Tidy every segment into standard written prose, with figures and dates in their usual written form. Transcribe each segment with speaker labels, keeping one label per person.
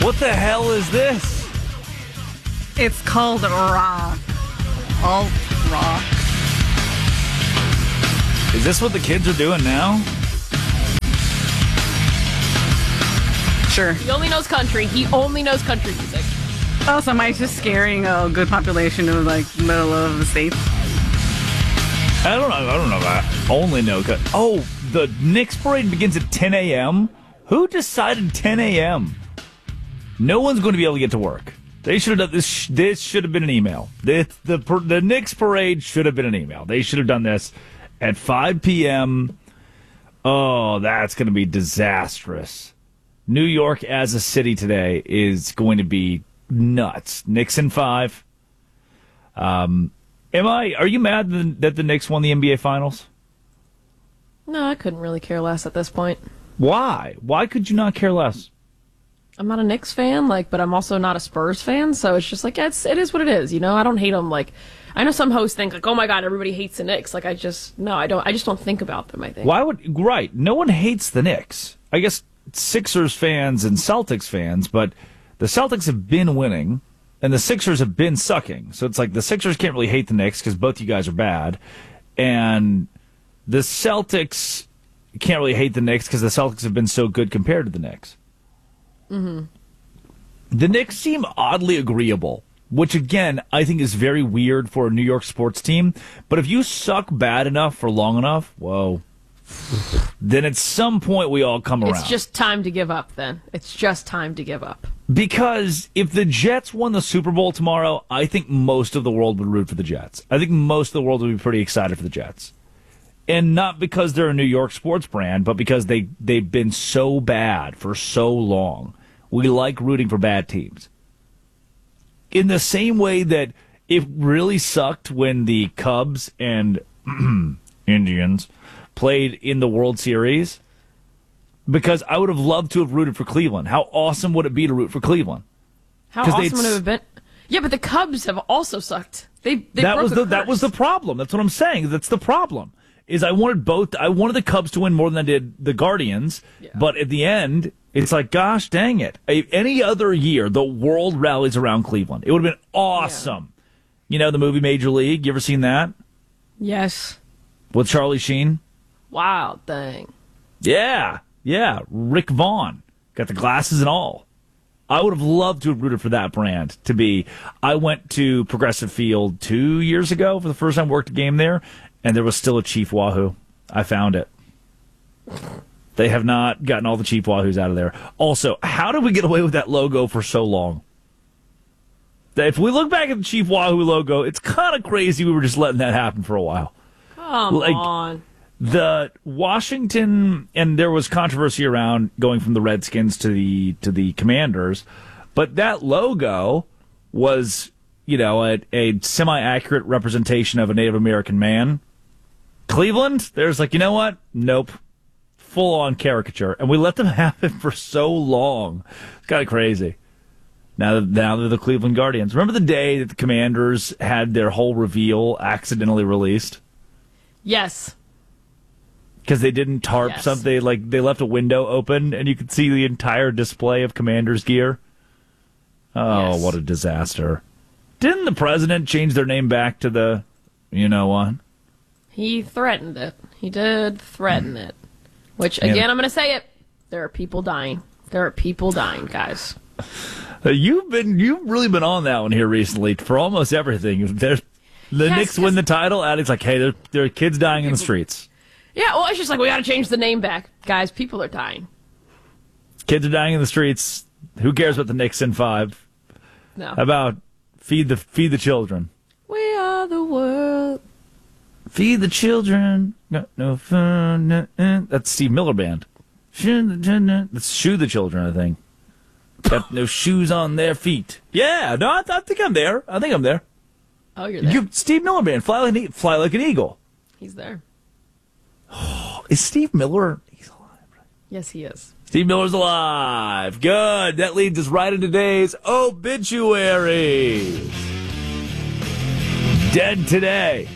Speaker 1: What the hell is this?
Speaker 2: It's called Raw. Alt Raw.
Speaker 1: Is this what the kids are doing now?
Speaker 2: Sure.
Speaker 3: He only knows country. He only knows country music.
Speaker 2: Also, Mike's just scaring a good population of like middle of the states.
Speaker 1: I don't know that. Only know. Oh, the Knicks parade begins at 10 a.m.? Who decided 10 a.m.? No one's going to be able to get to work. They should have done this. This should have been an email. The Knicks parade should have been an email. They should have done this at 5 p.m. Oh, that's going to be disastrous. New York as a city today is going to be nuts. Knicks in 5. Are you mad that the Knicks won the NBA Finals?
Speaker 3: No, I couldn't really care less at this point.
Speaker 1: Why? Why could you not care less?
Speaker 3: I'm not a Knicks fan, but I'm also not a Spurs fan, so it's just it is what it is, I don't hate them. I know some hosts think oh my god, everybody hates the Knicks. I just don't think about them, I think.
Speaker 1: Right. No one hates the Knicks. I guess Sixers fans and Celtics fans, but the Celtics have been winning and the Sixers have been sucking. So it's like the Sixers can't really hate the Knicks because both you guys are bad. And the Celtics can't really hate the Knicks because the Celtics have been so good compared to the Knicks. Mm-hmm. The Knicks seem oddly agreeable, which, again, I think is very weird for a New York sports team. But if you suck bad enough for long enough, whoa, then at some point we all come around.
Speaker 3: It's just time to give up, then. It's just time to give up.
Speaker 1: Because if the Jets won the Super Bowl tomorrow, I think most of the world would root for the Jets. I think most of the world would be pretty excited for the Jets. And not because they're a New York sports brand, but because they've been so bad for so long. We like rooting for bad teams. In the same way that it really sucked when the Cubs and Indians played in the World Series, because I would have loved to have rooted for Cleveland. How awesome would it be to root for Cleveland?
Speaker 3: How awesome would it have been? Yeah, but the Cubs have also sucked. That
Speaker 1: was the problem. That's what I'm saying. That's the problem. I wanted the Cubs to win more than I did the Guardians, but at the end, it's like, gosh dang it. Any other year, the world rallies around Cleveland. It would have been awesome. Yeah. The movie Major League? You ever seen that?
Speaker 3: Yes.
Speaker 1: With Charlie Sheen?
Speaker 3: Wild thing.
Speaker 1: Yeah. Rick Vaughn. Got the glasses and all. I would have loved to have rooted for that brand to be. I went to Progressive Field 2 years ago for the first time, worked a game there, and there was still a Chief Wahoo. I found it. They have not gotten all the Chief Wahoos out of there. Also, how did we get away with that logo for so long? If we look back at the Chief Wahoo logo, it's kind of crazy we were just letting that happen for a while.
Speaker 3: Come on.
Speaker 1: The Washington, and there was controversy around going from the Redskins to the Commanders, but that logo was, a semi-accurate representation of a Native American man. Cleveland, there's you know what? Nope. Full-on caricature. And we let them have it for so long. It's kind of crazy. Now they're the Cleveland Guardians. Remember the day that the Commanders had their whole reveal accidentally released?
Speaker 3: Yes.
Speaker 1: Because they didn't tarp something. They left a window open, and you could see the entire display of Commanders gear. Oh, yes. What a disaster. Didn't the president change their name back to the, what?
Speaker 3: He threatened it. He did threaten it. Which, again, I'm going to say it. There are people dying. There are people dying, guys.
Speaker 1: You've really been on that one here recently for almost everything. The Knicks win the title, and it's like, hey, there are kids dying in the streets.
Speaker 3: Yeah, well, it's just we got to change the name back. Guys, people are dying.
Speaker 1: Kids are dying in the streets. Who cares about the Knicks in 5?
Speaker 3: No.
Speaker 1: How about feed the children?
Speaker 3: We are the world.
Speaker 1: Feed the children. No fun. That's Steve Miller Band. Let's shoe the children, I think. Got no shoes on their feet. Yeah, no, I think I'm there.
Speaker 3: Oh, you're there.
Speaker 1: Steve Miller Band. Fly like an eagle.
Speaker 3: He's there.
Speaker 1: Is Steve Miller? He's alive, right?
Speaker 3: Yes, he is.
Speaker 1: Steve Miller's alive. Good. That leads us right into today's obituaries. Dead today.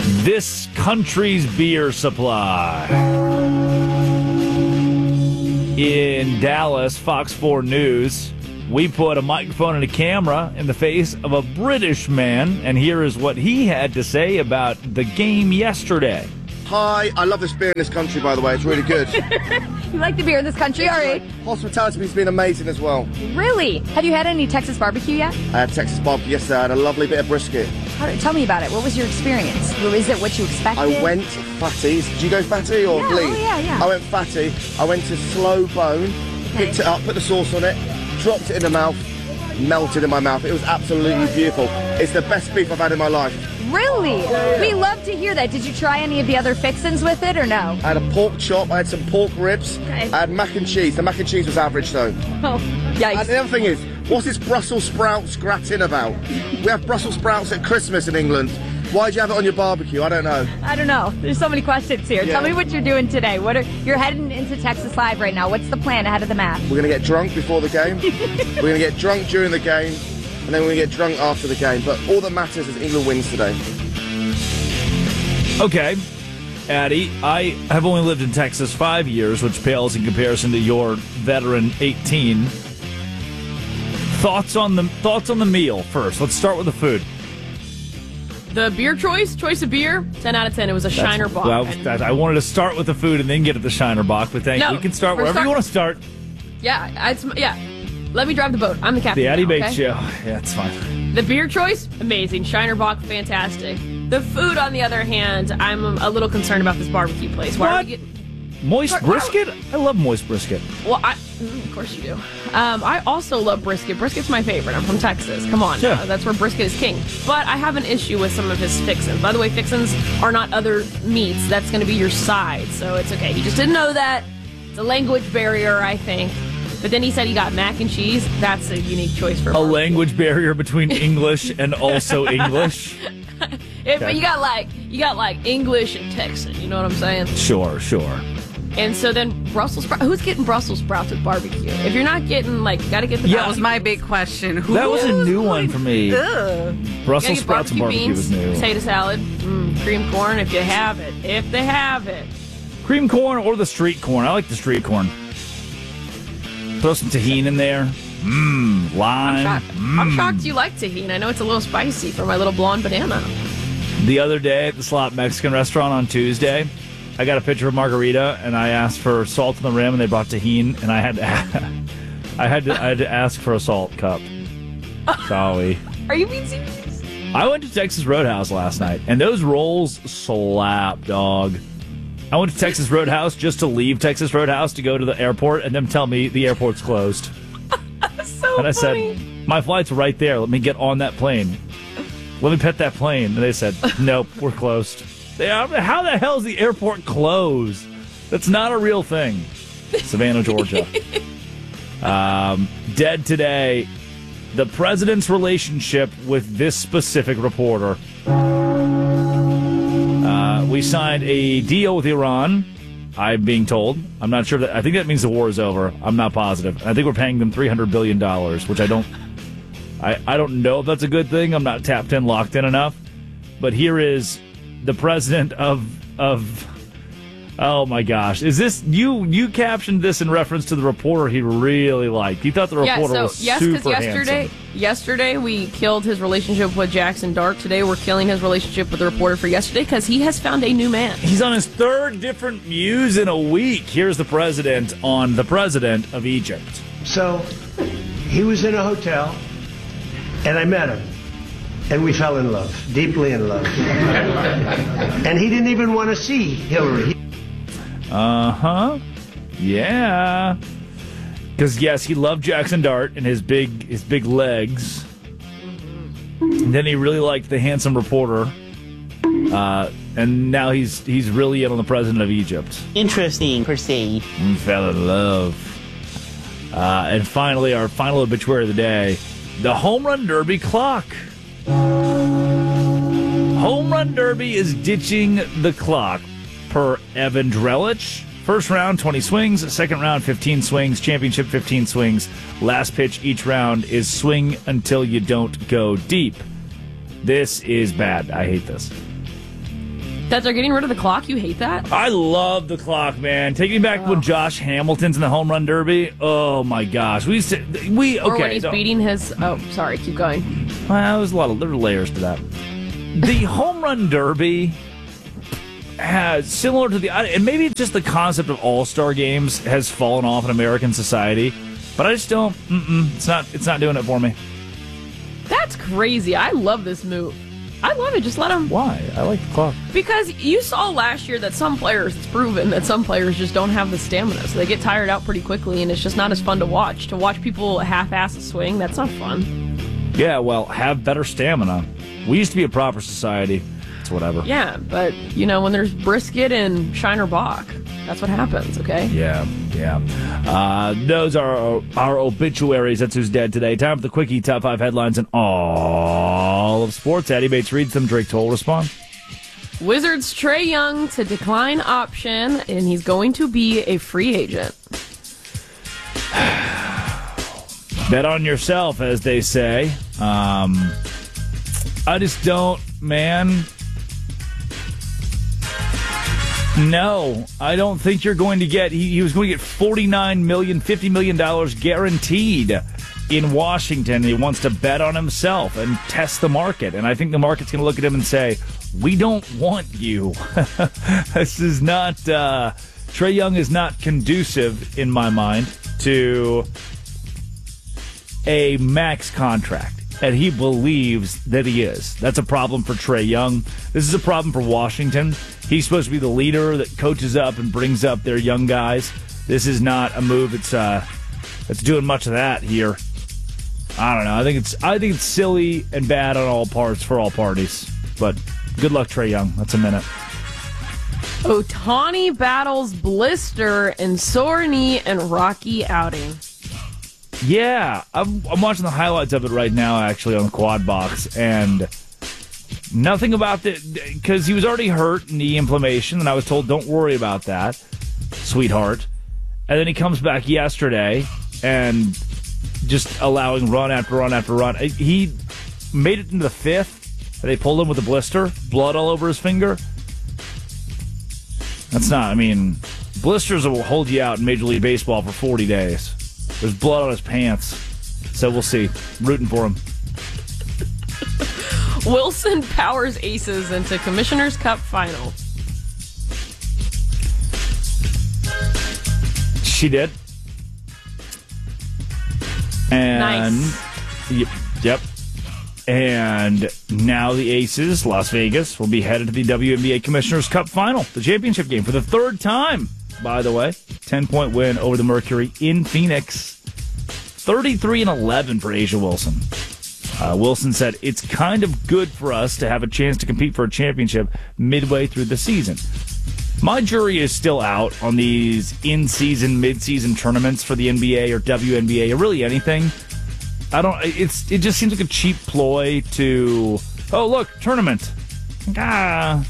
Speaker 1: This country's beer supply. in Dallas, Fox 4 News. We put a microphone and a camera in the face of a British man, and here is what he had to say about the game yesterday.
Speaker 4: Hi, I love this beer in this country, by the way. It's really good.
Speaker 5: You like the beer in this country, all right?
Speaker 4: Hospitality has been amazing as well.
Speaker 5: Really? Have you had any Texas barbecue yet?
Speaker 4: I had Texas barbecue yesterday. I had a lovely bit of brisket.
Speaker 5: Tell me about it. What was your experience? Is it what you expected?
Speaker 4: I went fatty. Did you go fatty or
Speaker 5: Yeah,
Speaker 4: bleed?
Speaker 5: oh, yeah.
Speaker 4: I went fatty. I went to slow bone, picked it up, put the sauce on it, dropped it in the mouth, melted in my mouth. It was absolutely beautiful. It's the best beef I've had in my life.
Speaker 5: Really? We love to hear that. Did you try any of the other fixins with it or no?
Speaker 4: I had a pork chop. I had some pork ribs.
Speaker 5: Okay.
Speaker 4: I had mac and cheese. The mac and cheese was average, though.
Speaker 5: Oh, yikes.
Speaker 4: And the other thing is, what's this Brussels sprouts gratin about? We have Brussels sprouts at Christmas in England. Why'd you have it on your barbecue? I don't know.
Speaker 5: I don't know. There's so many questions here.
Speaker 4: Yeah.
Speaker 5: Tell me what you're doing today. You're heading into Texas Live right now. What's the plan ahead of the match?
Speaker 4: We're going to get drunk before the game. We're going to get drunk during the game. And then we're going to get drunk after the game. But all that matters is England wins today.
Speaker 1: Okay, Addie, I have only lived in Texas 5 years, which pales in comparison to your veteran 18. Thoughts on the meal first. Let's start with the food.
Speaker 3: The beer choice of beer, 10 out of 10. It was a Shiner Bock.
Speaker 1: Well, I wanted to start with the food and then get to the Shiner Bock, but
Speaker 3: No,
Speaker 1: we can start wherever you want to start.
Speaker 3: Yeah. Let me drive the boat. I'm the captain.
Speaker 1: The Addie
Speaker 3: now,
Speaker 1: Bates
Speaker 3: okay?
Speaker 1: Show. Yeah, it's fine.
Speaker 3: The beer choice, amazing. Shiner Bock, fantastic. The food, on the other hand, I'm a little concerned about this barbecue place. Why are
Speaker 1: What?
Speaker 3: we getting...
Speaker 1: Moist brisket? I love moist brisket.
Speaker 3: Well, of course you do. I also love brisket. Brisket's my favorite. I'm from Texas. Come on.
Speaker 1: Yeah.
Speaker 3: That's where brisket is king. But I have an issue with some of his fixins. By the way, fixins are not other meats. That's going to be your side. So it's okay. He just didn't know that. It's a language barrier, I think. But then he said he got mac and cheese. That's a unique choice for
Speaker 1: A
Speaker 3: barbecue.
Speaker 1: language barrier between English and also English.
Speaker 3: But you got like English and Texan. You know what I'm saying?
Speaker 1: Sure.
Speaker 3: And so then Brussels sprouts. Who's getting Brussels sprouts with barbecue? If you're not getting, you got to get the.
Speaker 1: Yeah.
Speaker 2: That was my big question.
Speaker 1: That was a new one for me.
Speaker 2: Ugh.
Speaker 1: Brussels sprouts and barbecue
Speaker 3: beans,
Speaker 1: was new.
Speaker 3: potato salad, cream corn. If you have it, they have it.
Speaker 1: Cream corn or the street corn. I like the street corn. Throw some tahini in there. Lime.
Speaker 3: I'm shocked you like tahini. I know it's a little spicy for my little blonde banana.
Speaker 1: The other day at the Slot Mexican restaurant on Tuesday, I got a picture of margarita and I asked for salt on the rim and they brought tahini and I had to ask for a salt cup. Sorry.
Speaker 3: Are you being serious?
Speaker 1: I went to Texas Roadhouse last night and those rolls slap, dog. I went to Texas Roadhouse just to leave Texas Roadhouse to go to the airport and them tell me the airport's closed.
Speaker 3: So
Speaker 1: And I
Speaker 3: funny.
Speaker 1: said, my flight's right there. Let me get on that plane. Let me pet that plane. And they said, nope, we're closed. How the hell is the airport closed? That's not a real thing. Savannah, Georgia. Dead today. The president's relationship with this specific reporter. We signed a deal with Iran, I'm being told. I'm not sure. I think that means the war is over. I'm not positive. I think we're paying them $300 billion, which I don't know if that's a good thing. I'm not tapped in, locked in enough. But here is the president of oh my gosh. Is this, you captioned this in reference to the reporter he really liked. He thought the reporter was super handsome.
Speaker 3: Yesterday we killed his relationship with Jackson Dart. Today we're killing his relationship with the reporter for yesterday because he has found a new man.
Speaker 1: He's on his third different muse in a week. Here's the president on the president of Egypt.
Speaker 6: So he was in a hotel, and I met him, and we fell in love, deeply in love. And he didn't even want to see Hillary.
Speaker 1: Yeah. Because, yes, he loved Jackson Dart and his big legs. And then he really liked the handsome reporter. And now he's really in on the president of Egypt.
Speaker 7: Interesting, per se.
Speaker 1: Fell in love. And finally, our final obituary of the day, the Home Run Derby clock. Home Run Derby is ditching the clock per Evan Drellich. First round, 20 swings. Second round, 15 swings. Championship, 15 swings. Last pitch each round is swing until you don't go deep. This is bad. I hate this.
Speaker 3: That they're getting rid of the clock? You hate that?
Speaker 1: I love the clock, man. Take me back when Josh Hamilton's in the home run derby. Oh my gosh,
Speaker 3: Or when he's beating his. Oh, sorry. Keep going.
Speaker 1: Well, there were layers to that. The home run derby has similar to and maybe just the concept of all-star games has fallen off in American society, but I just don't. It's not doing it for me.
Speaker 3: That's crazy. I love this move. I love it. Just let them.
Speaker 1: Why? I like the clock.
Speaker 3: Because you saw last year that some players, it's proven that some players just don't have the stamina, so they get tired out pretty quickly, and it's just not as fun to watch. To watch people half-ass a swing, that's not fun.
Speaker 1: Yeah, well, have better stamina. We used to be a proper society. It's whatever.
Speaker 3: Yeah, but, when there's brisket and Shiner Bach, that's what happens, okay?
Speaker 1: Yeah. Those are our obituaries. That's who's dead today. Time for the Quickie Top 5 headlines in all of sports. Eddie Bates reads them. Drake Toll respond.
Speaker 3: Wizards Trae Young to decline option, and he's going to be a free agent.
Speaker 1: Bet on yourself, as they say. I just don't, man. No, I don't think you're going to get. He was going to get $49 million, $50 million guaranteed in Washington. He wants to bet on himself and test the market. And I think the market's going to look at him and say, we don't want you. This is not. Trae Young is not conducive, in my mind, to a max contract. And he believes that he is. That's a problem for Trae Young. This is a problem for Washington. He's supposed to be the leader that coaches up and brings up their young guys. This is not a move that's doing much of that here. I don't know. I think it's silly and bad on all parts for all parties. But good luck, Trae Young. That's a minute.
Speaker 3: Ohtani battles blister and sore knee and rocky outing.
Speaker 1: Yeah, I'm watching the highlights of it right now, actually, on the quad box, and nothing about it, because he was already hurt, knee inflammation, and I was told, don't worry about that, sweetheart. And then he comes back yesterday, and just allowing run after run after run. He made it into the fifth, and they pulled him with a blister, blood all over his finger. Blisters will hold you out in Major League Baseball for 40 days. There's blood on his pants. So we'll see. Rooting for him.
Speaker 3: Wilson powers Aces into Commissioner's Cup final.
Speaker 1: She did. And
Speaker 3: nice.
Speaker 1: Yep. And now the Aces, Las Vegas, will be headed to the WNBA Commissioner's Cup final, the championship game, for the third time, by the way. 10-point win over the Mercury in Phoenix. 33-11 for A'ja Wilson. Wilson said, it's kind of good for us to have a chance to compete for a championship midway through the season. My jury is still out on these in-season, mid-season tournaments for the NBA or WNBA or really anything. It just seems like a cheap ploy to, oh, look, tournament. I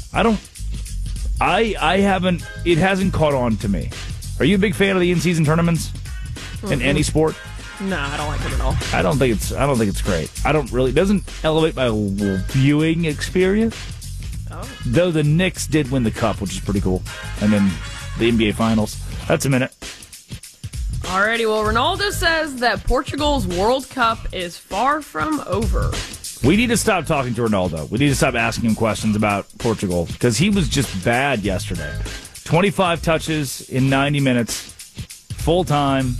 Speaker 1: haven't, it hasn't caught on to me. Are you a big fan of the in-season tournaments in any sport?
Speaker 3: No, I don't like it at all.
Speaker 1: I don't think it's great. It doesn't elevate my viewing experience. Oh. Though the Knicks did win the cup, which is pretty cool. And then the NBA Finals. That's a minute.
Speaker 3: Alrighty, well, Ronaldo says that Portugal's World Cup is far from over.
Speaker 1: We need to stop talking to Ronaldo. We need to stop asking him questions about Portugal because he was just bad yesterday. 25 touches in 90 minutes, full time.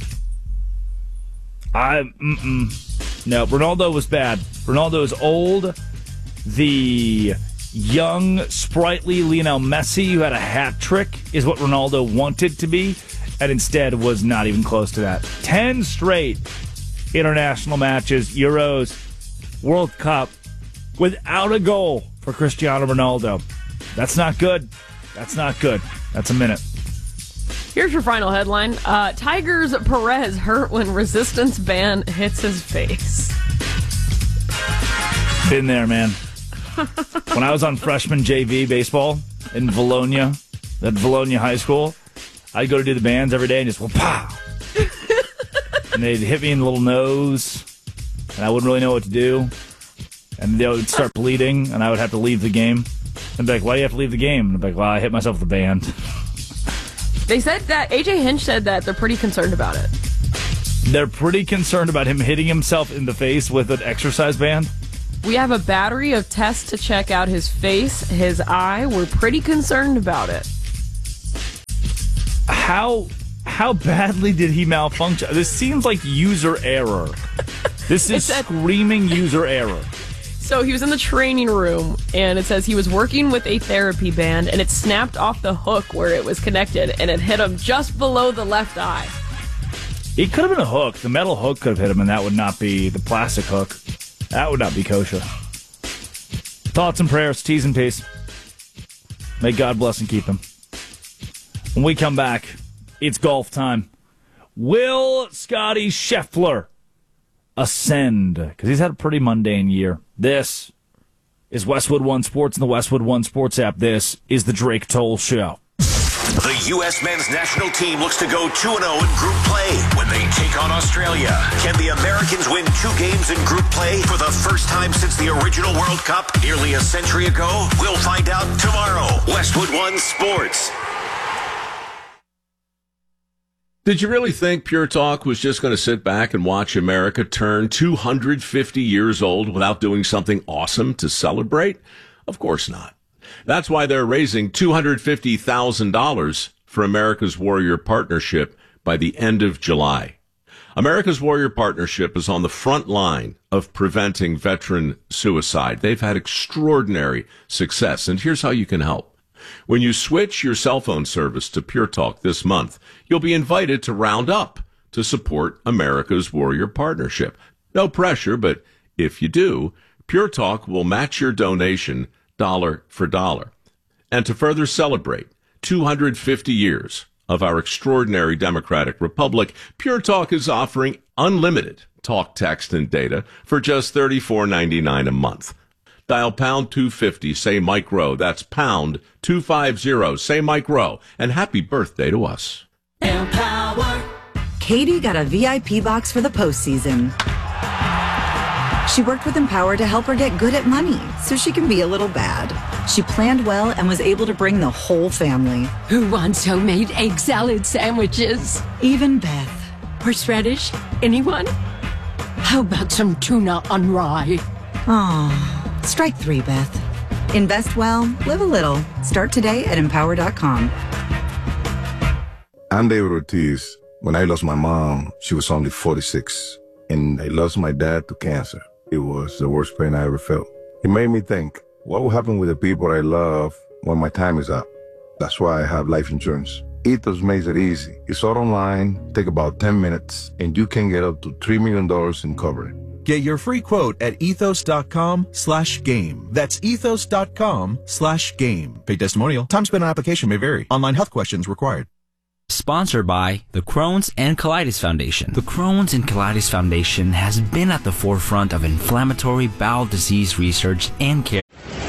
Speaker 1: No, Ronaldo was bad. Ronaldo is old. The young, sprightly Lionel Messi, who had a hat trick, is what Ronaldo wanted to be, and instead was not even close to that. 10 straight international matches, Euros, World Cup, without a goal for Cristiano Ronaldo. That's not good. That's not good. That's a minute.
Speaker 3: Here's your final headline. Tigers Perez hurt when resistance band hits his face.
Speaker 1: Been there, man. When I was on freshman JV baseball in Bologna, at Bologna High School, I'd go to do the bands every day and just, well, pow! And they'd hit me in the little nose, and I wouldn't really know what to do. And they would start bleeding, and I would have to leave the game. And be like, why do you have to leave the game? And be like, well, I hit myself with the band.
Speaker 3: They said that, AJ Hinch said that they're pretty concerned about it.
Speaker 1: They're pretty concerned about him hitting himself in the face with an exercise band?
Speaker 3: We have a battery of tests to check out his face, his eye. We're pretty concerned about it.
Speaker 1: How badly did he malfunction? This seems like user error. This is screaming user error.
Speaker 3: So he was in the training room, and it says he was working with a therapy band, and it snapped off the hook where it was connected, and it hit him just below the left eye.
Speaker 1: It could have been a hook. The metal hook could have hit him, and that would not be the plastic hook. That would not be kosher. Thoughts and prayers, T's and P's. May God bless and keep him. When we come back, it's golf time. Will Scotty Scheffler ascend? Because he's had a pretty mundane year. This is Westwood One Sports and the Westwood One Sports app. This is the Drake Toll Show.
Speaker 7: The U.S. men's national team looks to go 2-0 in group play when they take on Australia. Can the Americans win 2 games in group play for the first time since the original World Cup nearly a century ago? We'll find out tomorrow. Westwood One Sports.
Speaker 8: Did you really think Pure Talk was just going to sit back and watch America turn 250 years old without doing something awesome to celebrate? Of course not. That's why they're raising $250,000 for America's Warrior Partnership by the end of July. America's Warrior Partnership is on the front line of preventing veteran suicide. They've had extraordinary success, and here's how you can help. When you switch your cell phone service to Pure Talk this month, you'll be invited to round up to support America's Warrior Partnership. No pressure, but if you do, Pure Talk will match your donation dollar for dollar. And to further celebrate 250 years of our extraordinary democratic republic, Pure Talk is offering unlimited talk, text, and data for just $34.99 a month. Dial pound 250, say Mike Rowe. That's pound 250, say Mike Rowe. And happy birthday to us.
Speaker 9: Empower. Katie got a VIP box for the postseason. She worked with Empower to help her get good at money so she can be a little bad. She planned well and was able to bring the whole family.
Speaker 10: Who wants homemade egg salad sandwiches?
Speaker 9: Even Beth.
Speaker 10: Horseradish? Anyone? How about some tuna on rye?
Speaker 9: Aw, strike 3, Beth. Invest well, live a little. Start today at Empower.com.
Speaker 11: I'm David Ortiz. When I lost my mom, she was only 46. And I lost my dad to cancer. It was the worst pain I ever felt. It made me think, what will happen with the people I love when my time is up? That's why I have life insurance. Ethos makes it easy. It's all online, take about 10 minutes, and you can get up to $3 million in coverage.
Speaker 12: Get your free quote at ethos.com/game. That's ethos.com/game. Paid testimonial. Time spent on application may vary. Online health questions required.
Speaker 13: Sponsored by the Crohn's and Colitis Foundation. The Crohn's and Colitis Foundation has been at the forefront of inflammatory bowel disease research and care.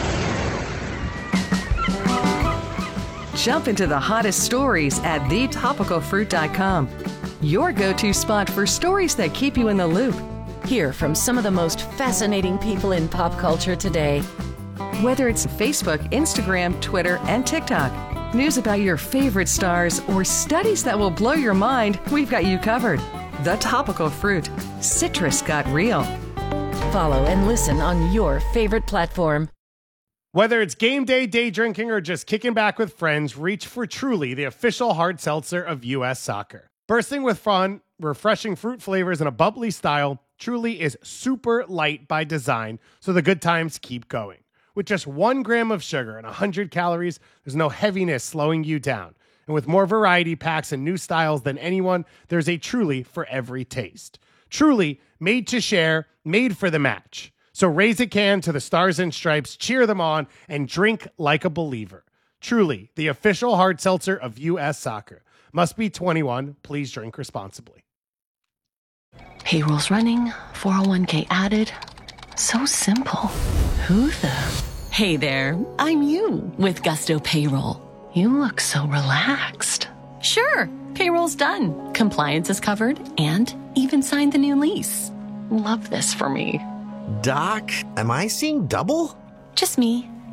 Speaker 14: Jump into the hottest stories at thetopicalfruit.com. Your go-to spot for stories that keep you in the loop.
Speaker 15: Hear from some of the most fascinating people in pop culture today.
Speaker 14: Whether it's Facebook, Instagram, Twitter, and TikTok. News about your favorite stars or studies that will blow your mind, we've got you covered. The Topical Fruit. Citrus got real.
Speaker 15: Follow and listen on your favorite platform.
Speaker 16: Whether it's game day, day drinking, or just kicking back with friends, reach for Truly, the official hard seltzer of U.S. Soccer. Bursting with fun, refreshing fruit flavors, and a bubbly style, Truly is super light by design, so the good times keep going. With just 1 gram of sugar and 100 calories, there's no heaviness slowing you down. And with more variety packs and new styles than anyone, there's a Truly for every taste. Truly, made to share, made for the match. So raise a can to the Stars and Stripes, cheer them on, and drink like a believer. Truly, the official hard seltzer of U.S. Soccer. Must be 21. Please drink responsibly.
Speaker 15: Payroll's running, 401k added. So simple. Who the? Hey there, I'm you with Gusto Payroll. You look so relaxed. Sure, payroll's done. Compliance is covered and even signed the new lease. Love this for me.
Speaker 17: Doc, am I seeing double?
Speaker 15: Just me.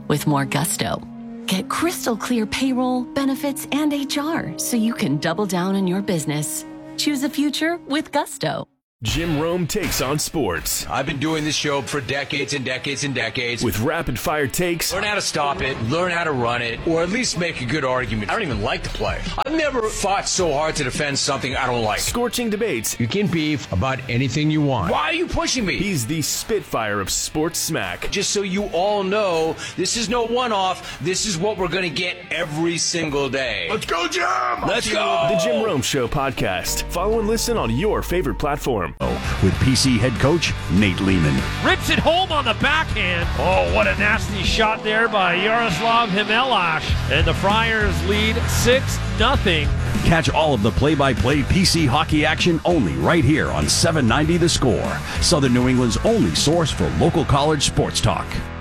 Speaker 15: with more gusto. Get crystal clear payroll, benefits, and HR so you can double down in your business. Choose a future with gusto.
Speaker 17: Jim Rome takes on sports.
Speaker 18: I've been doing this show for decades and decades and decades.
Speaker 17: With rapid-fire takes.
Speaker 18: Learn how to stop it, learn how to run it, or at least make a good argument. I don't even like to play. I've never fought so hard to defend something I don't like.
Speaker 17: Scorching debates.
Speaker 18: You can beef about anything you want. Why are you pushing me?
Speaker 17: He's the Spitfire of sports smack.
Speaker 18: Just so you all know, this is no one-off. This is what we're going to get every single day.
Speaker 17: Let's go, Jim!
Speaker 18: Let's go!
Speaker 17: The Jim Rome Show podcast. Follow and listen on your favorite platform.
Speaker 19: With PC head coach Nate Lehman.
Speaker 20: Rips it home on the backhand. Oh, what a nasty shot there by Yaroslav Himelash. And the Friars lead 6-0.
Speaker 19: Catch all of the play-by-play PC hockey action only right here on 790 The Score, Southern New England's only source for local college sports talk.